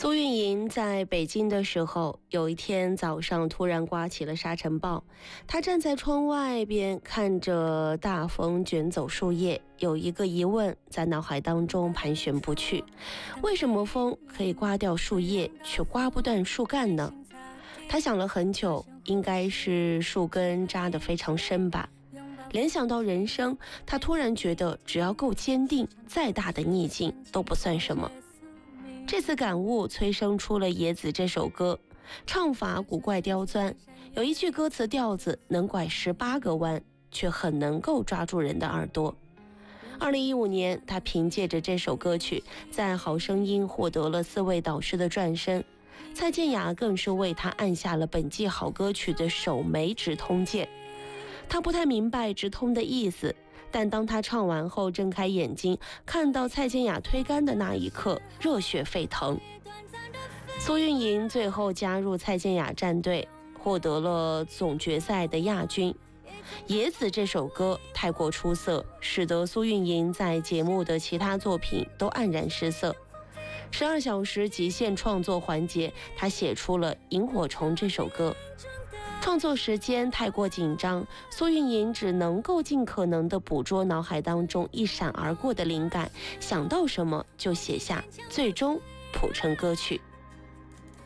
苏运莹在北京的时候，有一天早上突然刮起了沙尘暴，她站在窗外边看着大风卷走树叶，有一个疑问在脑海当中盘旋不去：为什么风可以刮掉树叶，却刮不断树干呢？她想了很久，应该是树根扎得非常深吧。联想到人生，她突然觉得只要够坚定，再大的逆境都不算什么。这次感悟催生出了《野子》这首歌，唱法古怪刁钻，有一句歌词调子能拐18个弯，却很能够抓住人的耳朵。2015年，他凭借着这首歌曲在《好声音》获得了4位导师的转身，蔡健雅更是为他按下了本季好歌曲的首枚直通键。他不太明白直通的意思，但当他唱完后睁开眼睛，看到蔡健雅推杆的那一刻，热血沸腾。苏运莹最后加入蔡健雅战队，获得了总决赛的亚军。野子这首歌太过出色，使得苏运莹在节目的其他作品都黯然失色。12小时极限创作环节，他写出了《萤火虫》这首歌。创作时间太过紧张，苏运莹只能够尽可能地捕捉脑海当中一闪而过的灵感，想到什么就写下，最终谱成歌曲。